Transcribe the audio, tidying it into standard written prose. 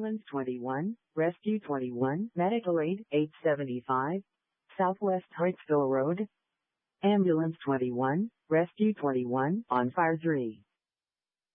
Ambulance 21, Rescue 21, Medical Aid 875, Southwest Hartsville Road. Ambulance 21, Rescue 21, on fire 3.